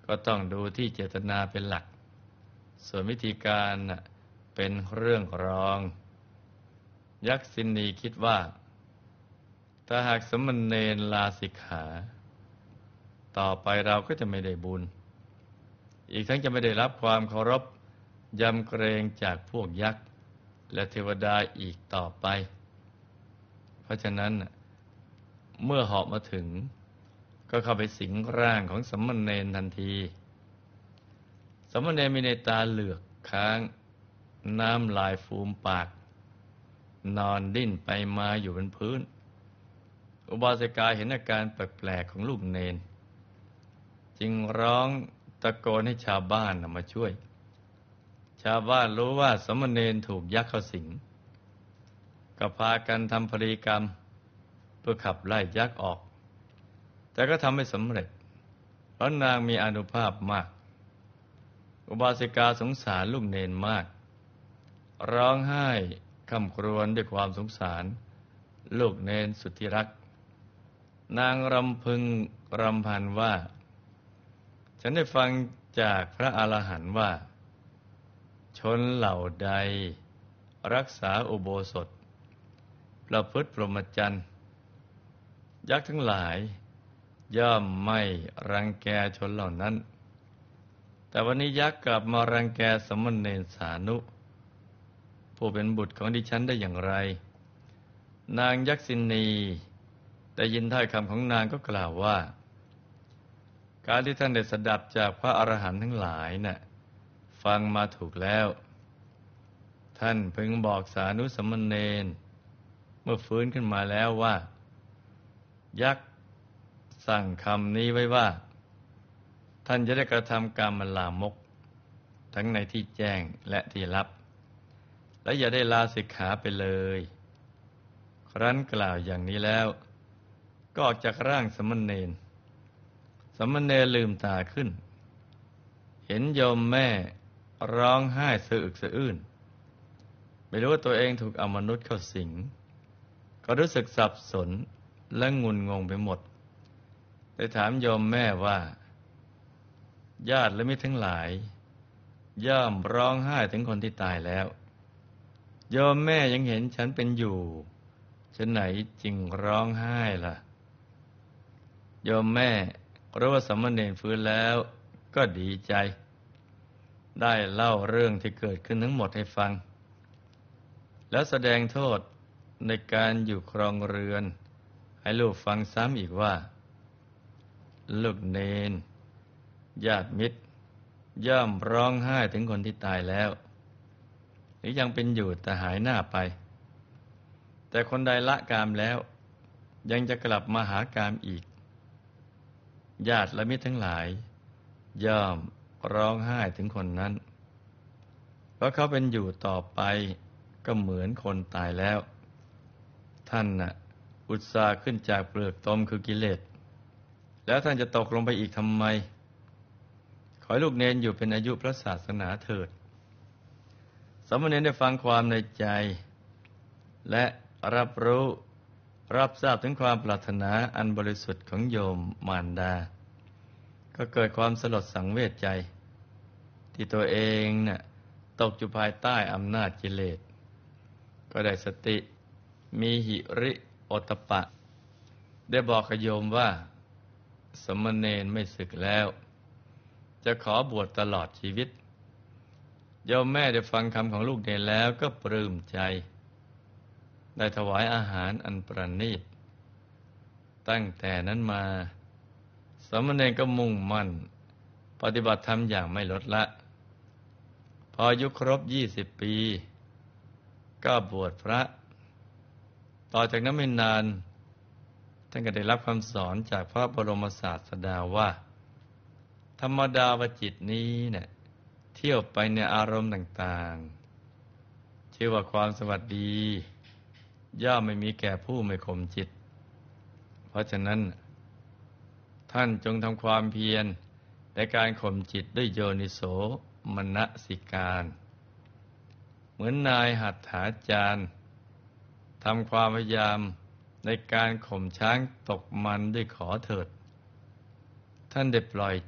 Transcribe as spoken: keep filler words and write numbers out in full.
ก็ต้องดูที่เจตนาเป็นหลักส่วนวิธีการน่ะเป็นเรื่องรองยักษิณีคิดว่าถ้าหากสมณเณรลาสิกขาต่อไปเราก็จะไม่ได้บุญอีกทั้งจะไม่ได้รับความเคารพยำเกรงจากพวกยักษ์และเทวดาอีกต่อไปเพราะฉะนั้นเมื่อเหาะมาถึงก็เข้าไปสิงร่างของสมณเณรทันทีสมณเณรมีในตาเหลือกค้างน้ำลายฟูมปากนอนดิ้นไปมาอยู่บนพื้นอุบาสิกาเห็นอาการแปลกๆของลูกเนรจึงร้องตะโกนให้ชาวบ้านมาช่วยชาวบ้านรู้ว่าสมณเณรถูกยักษ์เข้าสิงก็พากันทำพิธีกรรมเพื่อขับไล่ยักษ์ออกแต่ก็ทำไม่สำเร็จเพราะนางมีอานุภาพมากอุบาสิกาสงสารลูกเนรมากร้องไห้คร่ำครวญด้วยความสงสารลูกเนรสุดที่รักนางรำพึงรำพันว่าฉันได้ฟังจากพระอรหันต์ว่าชนเหล่าใดรักษาอุโบสถประพฤติพรหมจรรย์ยักษ์ทั้งหลายย่อมไม่รังแกชนเหล่านั้นแต่วันนี้ยักษ์กลับมารังแกสมณเณรสานุผู้เป็นบุตรของดิฉันได้อย่างไรนางยักษิณีได้ยินถ้อยคำของนางก็กล่าวว่าการที่ท่านได้สดับจากพระอรหันต์ทั้งหลายน่ะฟังมาถูกแล้วท่านพึงบอกสานุสมณเณรเมื่อฟื้นขึ้นมาแล้วว่ายักษ์สั่งคำนี้ไว้ว่าท่านจะได้กระทำกรรมลามกทั้งในที่แจ้งและที่ลับและอย่าได้ลาสิกขาไปเลยครั้นกล่าวอย่างนี้แล้วก็ออกจากร่างสมณเณรสมณเณรลืมตาขึ้นเห็นโยมแม่ร้องไห้สะอึกสะอื้นไม่รู้ว่าตัวเองถูกอมนุษย์เข้าสิงก็รู้สึกสับสนและงุนงงไปหมดได้ถามโยมแม่ว่าญาติและมิตรทั้งหลายย่อมร้องไห้ถึงคนที่ตายแล้วโยมแม่ยังเห็นฉันเป็นอยู่ฉะไหนจึงร้องไห้ล่ะโยมแม่รู้ว่าสมณเณรฟื้นแล้วก็ดีใจได้เล่าเรื่องที่เกิดขึ้นทั้งหมดให้ฟังแล้วแสดงโทษในการอยู่ครองเรือนให้ลูกฟังซ้ำอีกว่าลูกเนรญาติมิตรย่อมร้องไห้ถึงคนที่ตายแล้วหรือยังเป็นอยู่แต่หายหน้าไปแต่คนใดละกามแล้วยังจะกลับมาหากามอีกญาติและมิตรทั้งหลายย่อมร้องไห้ถึงคนนั้นเพราะเขาเป็นอยู่ต่อไปก็เหมือนคนตายแล้วท่านน่ะอุตส่าห์ขึ้นจากเปลือกตมคือกิเลสแล้วท่านจะตกลงไปอีกทำไมขอให้ลูกเนรอยู่เป็นอายุพระศาสนาเถิดสามเณรได้ฟังความในใจและรับรู้รับทราบถึงความปรารถนาอันบริสุทธิ์ของโยมมารดาก็เกิดความสลดสังเวชใจที่ตัวเองน่ะตกอยู่ภายใต้อำนาจกิเลสก็ได้สติมีหิริโอตตัปปะได้บอกกับโยมว่าสมณเณรไม่สึกแล้วจะขอบวชตลอดชีวิตโยมแม่ได้ฟังคำของลูกเนรแล้วก็ปลื้มใจได้ถวายอาหารอันประณีตตั้งแต่นั้นมาสมณเณรก็มุ่งมั่นปฏิบัติธรรมอย่างไม่ลดละพออายุครบยี่สิบปีก็บวชพระต่อจากนั้นไม่นานท่านก็ได้รับคำสอนจากพระบรมศาสดาว่าธรรมดาวจิตนี้เนี่ยเที่ยวไปในอารมณ์ต่างๆชื่อว่าความสวัสดีย่อมไม่มีแก่ผู้ไม่ข่มจิตเพราะฉะนั้นท่านจงทำความเพียรในการข่มจิตด้วยโยนิโสมนสิการเหมือนนายหัตถาจารย์ทำความพยายามในการข่มช้างตกมันด้วยขอเถิดท่านได้ปล่อย